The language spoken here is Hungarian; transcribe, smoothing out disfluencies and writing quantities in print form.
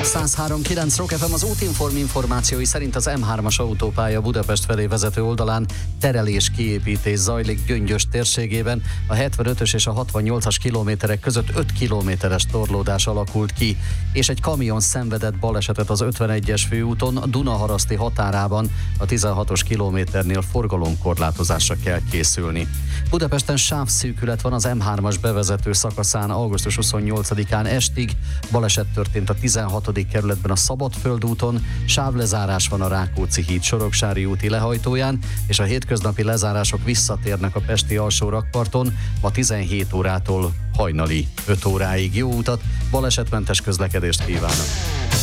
103.9 Rock FM. Az Útinform információi szerint az M3-as autópálya Budapest felé vezető oldalán terelés kiépítés zajlik Gyöngyös térségében. A 75-ös és a 68-as kilométerek között 5 kilométeres torlódás alakult ki, és egy kamion szenvedett balesetet az 51-es főúton a Dunaharaszti határában. A 16-os kilométernél forgalomkorlátozásra kell készülni. Budapesten sávszűkület van az M3-as bevezető szakaszán augusztus 28-án estig. Baleset történt a 16. kerületben a Szabadföld úton, sávlezárás van a Rákóczi híd Soroksári úti lehajtóján, és a hétköznapi lezárások visszatérnek a pesti alsó rakparton ma 17 órától hajnali 5 óráig. Jó utat, balesetmentes közlekedést kívánok!